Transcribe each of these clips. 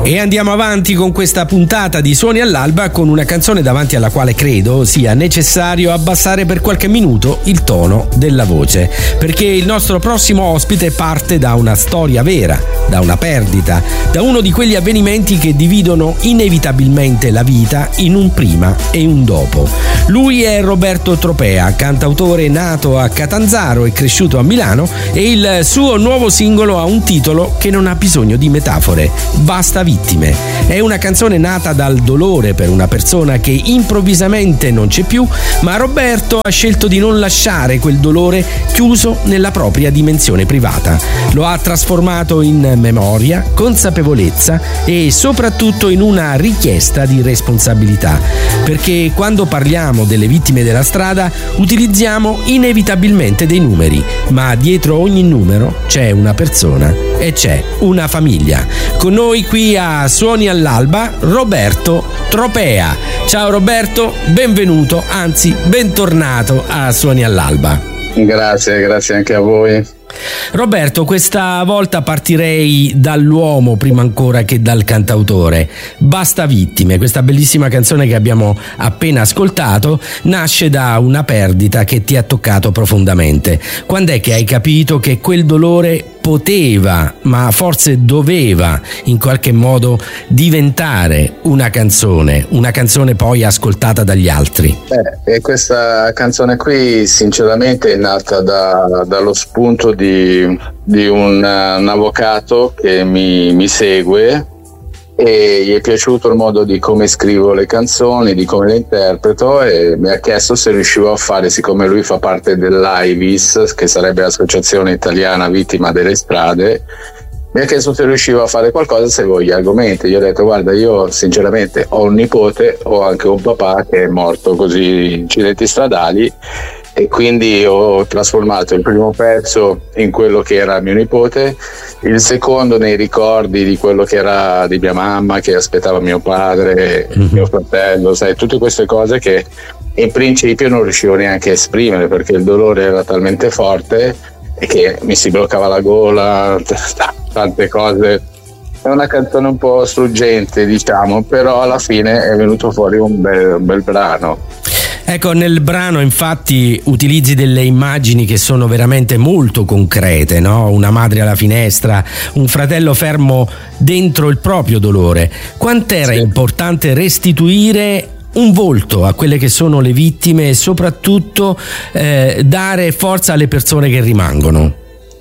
E andiamo avanti con questa puntata di Suoni all'Alba con una canzone davanti alla quale credo sia necessario abbassare per qualche minuto il tono della voce, perché il nostro prossimo ospite parte da una storia vera, da una perdita, da uno di quegli avvenimenti che dividono inevitabilmente la vita in un prima e un dopo. Lui è Roberto Tropea, cantautore nato a Catanzaro e cresciuto a Milano, e il suo nuovo singolo ha un titolo che non ha bisogno di metafore: Basta vittime. È una canzone nata dal dolore per una persona che improvvisamente non c'è più, ma Roberto ha scelto di non lasciare quel dolore chiuso nella propria dimensione privata. Lo ha trasformato in memoria, consapevolezza e soprattutto in una richiesta di responsabilità, perché quando parliamo delle vittime della strada utilizziamo inevitabilmente dei numeri, ma dietro ogni numero c'è una persona e c'è una famiglia. Con noi qui a Suoni all'Alba, Roberto Tropea. Ciao Roberto, benvenuto, anzi bentornato a Suoni all'Alba. Grazie anche a voi. Roberto, questa volta partirei dall'uomo prima ancora che dal cantautore. Basta vittime, questa bellissima canzone che abbiamo appena ascoltato, nasce da una perdita che ti ha toccato profondamente. Quando è che hai capito che quel dolore poteva, ma forse doveva in qualche modo diventare una canzone poi ascoltata dagli altri? E questa canzone qui sinceramente è nata dallo spunto di un avvocato che mi segue, e gli è piaciuto il modo di come scrivo le canzoni, di come le interpreto, e mi ha chiesto se riuscivo a fare, siccome lui fa parte dell'AIVIS, che sarebbe l'Associazione Italiana Vittima delle Strade, mi ha chiesto se riuscivo a fare qualcosa seguendo gli argomenti. Gli ho detto: guarda, io sinceramente ho un nipote, ho anche un papà che è morto così in incidenti stradali, e quindi ho trasformato il primo pezzo in quello che era mio nipote, il secondo nei ricordi di quello che era di mia mamma che aspettava mio padre, mio fratello, sai, tutte queste cose che in principio non riuscivo neanche a esprimere perché il dolore era talmente forte e che mi si bloccava la gola, tante cose. È una canzone un po' struggente, diciamo, però alla fine è venuto fuori un bel brano. Ecco, nel brano infatti utilizzi delle immagini che sono veramente molto concrete, no? Una madre alla finestra, un fratello fermo dentro il proprio dolore. Quant'era importante restituire un volto a quelle che sono le vittime e soprattutto dare forza alle persone che rimangono?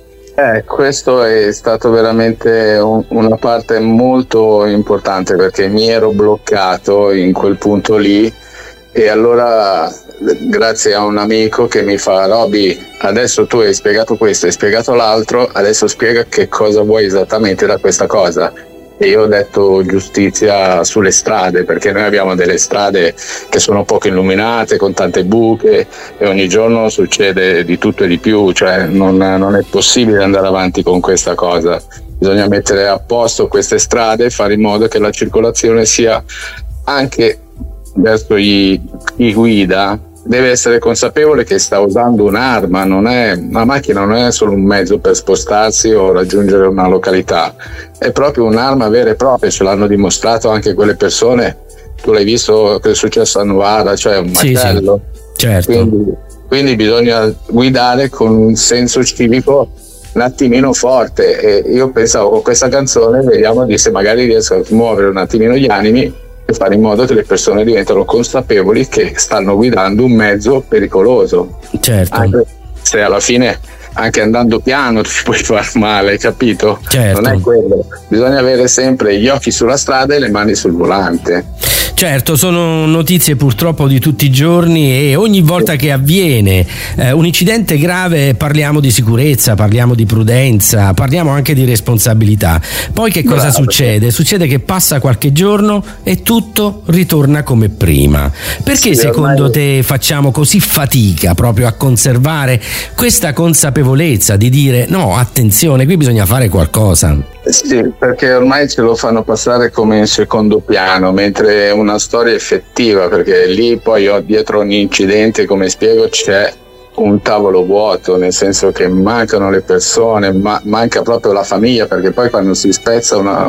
Questo è stato veramente una parte molto importante, perché mi ero bloccato in quel punto lì. E allora, grazie a un amico che mi fa: Roby, adesso tu hai spiegato questo, hai spiegato l'altro, adesso spiega che cosa vuoi esattamente da questa cosa. E io ho detto giustizia sulle strade, perché noi abbiamo delle strade che sono poco illuminate, con tante buche, e ogni giorno succede di tutto e di più, cioè non è possibile andare avanti con questa cosa. Bisogna mettere a posto queste strade, fare in modo che la circolazione sia anche verso chi guida, deve essere consapevole che sta usando un'arma, la macchina non è solo un mezzo per spostarsi o raggiungere una località, è proprio un'arma vera e propria. Ce l'hanno dimostrato anche quelle persone, tu l'hai visto che è successo a Novara, cioè un macello. Sì, certo. Quindi bisogna guidare con un senso civico un attimino forte, e io pensavo con questa canzone vediamo se magari riesco a muovere un attimino gli animi e fare in modo che le persone diventano consapevoli che stanno guidando un mezzo pericoloso. Certo. Anche se alla fine, anche andando piano, ti puoi far male, capito? Certo. Non è quello. Bisogna avere sempre gli occhi sulla strada e le mani sul volante. Certo, sono notizie purtroppo di tutti i giorni, e ogni volta che avviene un incidente grave parliamo di sicurezza, parliamo di prudenza, parliamo anche di responsabilità. Poi che cosa succede? Succede che passa qualche giorno e tutto ritorna come prima. Perché secondo te facciamo così fatica proprio a conservare questa consapevolezza di dire no, attenzione, qui bisogna fare qualcosa? Sì, perché ormai ce lo fanno passare come in secondo piano, mentre una storia effettiva, perché lì poi dietro ogni incidente, come spiego, c'è un tavolo vuoto, nel senso che mancano le persone, manca proprio la famiglia, perché poi quando si spezza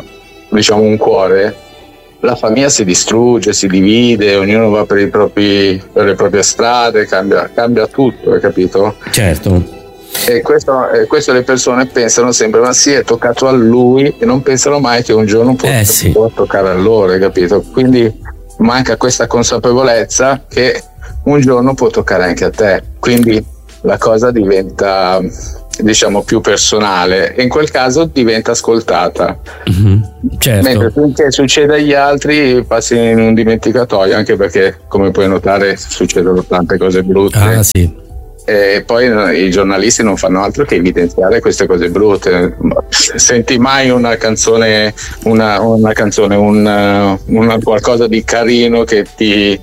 diciamo un cuore, la famiglia si distrugge, si divide, ognuno va per le proprie strade, cambia tutto, hai capito? Certo. E questo le persone pensano sempre, ma sì, è toccato a lui, e non pensano mai che un giorno può toccare a loro, hai capito? Quindi manca questa consapevolezza che un giorno può toccare anche a te, quindi la cosa diventa, diciamo, più personale, e in quel caso diventa ascoltata. Certo. Mentre finché succede agli altri passi in un dimenticatoio, anche perché, come puoi notare, succedono tante cose brutte. Sì. E poi i giornalisti non fanno altro che evidenziare queste cose brutte. Senti mai una canzone, qualcosa di carino che ti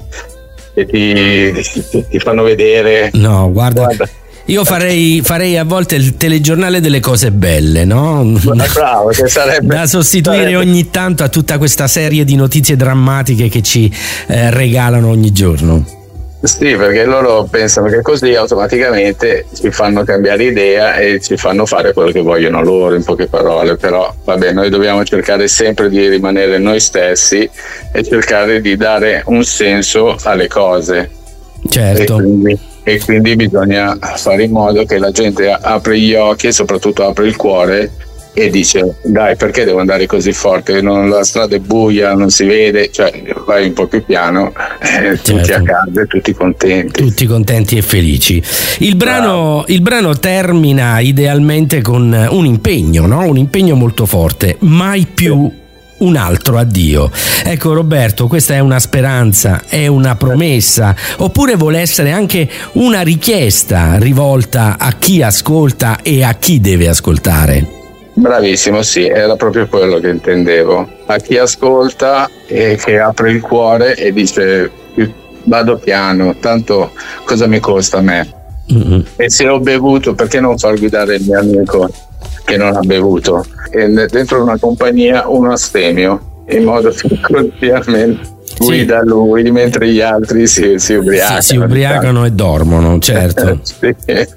fanno vedere? No, guarda. Io farei a volte il telegiornale delle cose belle, no? Bravo, che sarebbe da sostituire ogni tanto a tutta questa serie di notizie drammatiche che ci regalano ogni giorno. Sì, perché loro pensano che così automaticamente ci fanno cambiare idea e ci fanno fare quello che vogliono loro, in poche parole. Però vabbè, noi dobbiamo cercare sempre di rimanere noi stessi e cercare di dare un senso alle cose. Certo. E quindi bisogna fare in modo che la gente apra gli occhi e soprattutto apra il cuore e dice: dai, perché devo andare così forte? La strada è buia, non si vede, cioè vai un po' più piano, tutti a casa e tutti contenti e felici. Il brano termina idealmente con un impegno, no? Un impegno molto forte: mai più un altro addio. Ecco Roberto, questa è una speranza, è una promessa, oppure vuole essere anche una richiesta rivolta a chi ascolta e a chi deve ascoltare? Bravissimo, sì, era proprio quello che intendevo. A chi ascolta e che apre il cuore e dice: vado piano, tanto cosa mi costa a me? E se ho bevuto, perché non far guidare il mio amico che non ha bevuto? E dentro una compagnia uno astemio, in modo che continuamente guida lui mentre gli altri si ubriacano. Si ubriacano e dormono, certo. Sì.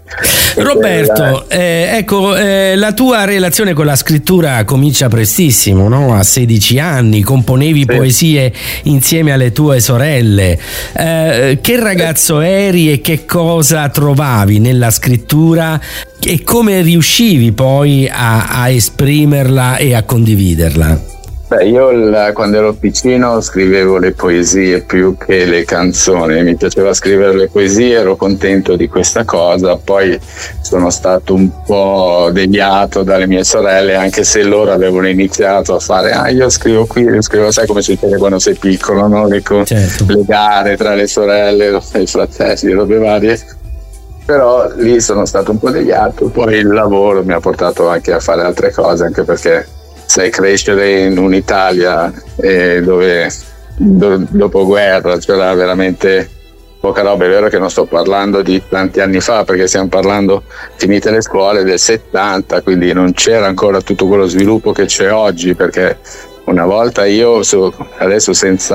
Roberto, ecco, la tua relazione con la scrittura comincia prestissimo, no? A 16 anni, componevi poesie insieme alle tue sorelle. Che ragazzo eri e che cosa trovavi nella scrittura e come riuscivi poi a esprimerla e a condividerla? Beh, io quando ero piccino scrivevo le poesie più che le canzoni, mi piaceva scrivere le poesie, ero contento di questa cosa, poi sono stato un po' deviato dalle mie sorelle, anche se loro avevano iniziato a fare io scrivo qui, io scrivo, sai come succede quando sei piccolo, no? Le gare tra le sorelle, i fratelli, robe varie. Però lì sono stato un po' deviato, poi il lavoro mi ha portato anche a fare altre cose, anche perché sai, crescere in un'Italia dove dopo guerra c'era veramente poca roba. È vero che non sto parlando di tanti anni fa, perché stiamo parlando finite le scuole del 70, quindi non c'era ancora tutto quello sviluppo che c'è oggi, perché una volta io adesso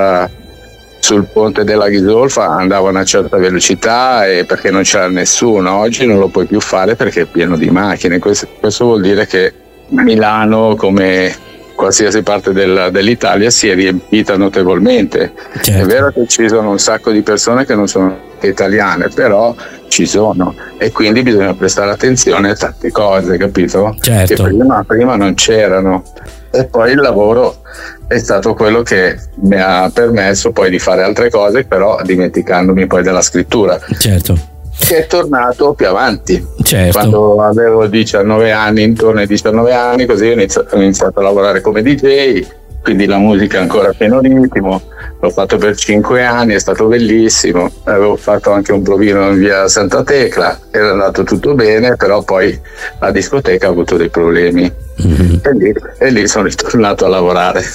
sul ponte della Ghisolfa andavo a una certa velocità e perché non c'era nessuno. Oggi non lo puoi più fare perché è pieno di macchine. Questo vuol dire che Milano, come qualsiasi parte dell'Italia, si è riempita notevolmente. Certo. È vero che ci sono un sacco di persone che non sono italiane, però ci sono, e quindi bisogna prestare attenzione a tante cose, capito? Certo. Che prima non c'erano. E poi il lavoro è stato quello che mi ha permesso poi di fare altre cose, però dimenticandomi poi della scrittura. Certo. Che è tornato più avanti. Certo. Quando avevo 19 anni, intorno ai 19 anni, così ho iniziato a lavorare come DJ, quindi la musica ancora pieno ritmo. L'ho fatto per 5 anni, è stato bellissimo. Avevo fatto anche un provino in via Santa Tecla, era andato tutto bene, però poi la discoteca ha avuto dei problemi. E lì sono ritornato a lavorare.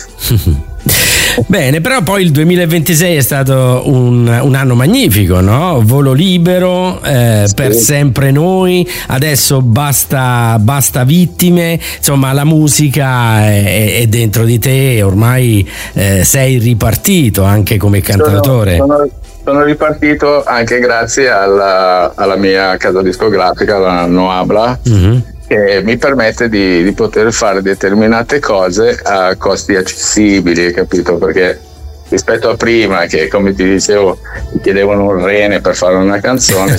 Bene, però poi il 2026 è stato un anno magnifico, no? Volo libero, sì. Per sempre noi, adesso basta vittime, insomma la musica è dentro di te, ormai sei ripartito anche come cantautore. Sono ripartito anche grazie alla mia casa discografica, la Noabla, che mi permette di poter fare determinate cose a costi accessibili, capito? Perché rispetto a prima, che come ti dicevo mi chiedevano un rene per fare una canzone,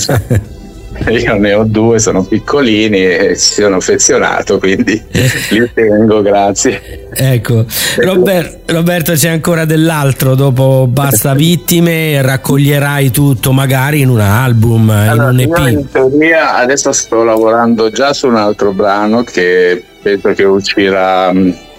io ne ho 2, sono piccolini e ci sono affezionato, quindi li tengo, grazie. Ecco, Roberto, c'è ancora dell'altro dopo Basta Vittime? Raccoglierai tutto magari in un album, allora, in un EP? In teoria adesso sto lavorando già su un altro brano che penso che uscirà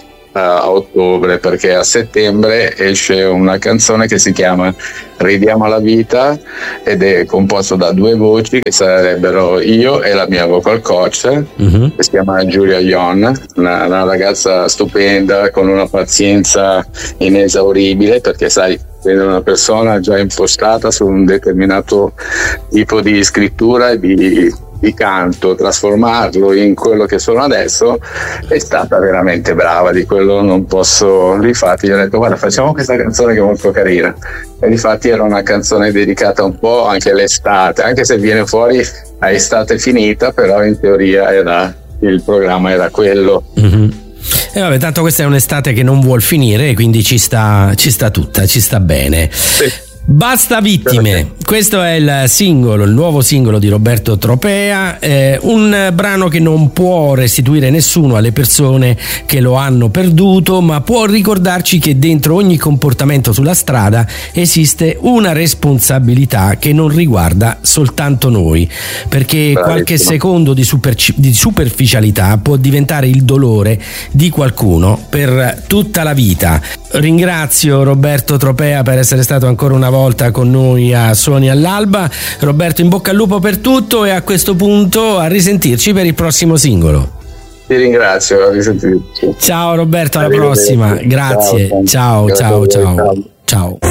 a ottobre, perché a settembre esce una canzone che si chiama Ridiamo alla vita ed è composto da 2 voci che sarebbero io e la mia vocal coach, che si chiama Giulia Ion, una ragazza stupenda con una pazienza inesauribile, perché sai, prendere una persona già impostata su un determinato tipo di scrittura e di canto, trasformarlo in quello che sono adesso, è stata veramente brava. Di quello non posso. Difatti gli ho detto: guarda, facciamo questa canzone che è molto carina, e difatti era una canzone dedicata un po' anche all'estate, anche se viene fuori a estate finita, però in teoria il programma era quello. E vabbè, tanto questa è un'estate che non vuol finire, quindi ci sta tutta, ci sta bene. Sì. Basta Vittime, questo è il nuovo singolo di Roberto Tropea, un brano che non può restituire nessuno alle persone che lo hanno perduto, ma può ricordarci che dentro ogni comportamento sulla strada esiste una responsabilità che non riguarda soltanto noi, perché qualche secondo di superficialità può diventare il dolore di qualcuno per tutta la vita. Ringrazio Roberto Tropea per essere stato ancora una volta con noi a Suoni all'Alba. Roberto, in bocca al lupo per tutto, e a questo punto a risentirci per il prossimo singolo. Ti ringrazio, a risentirci. Ciao Roberto, alla prossima. Grazie. Ciao.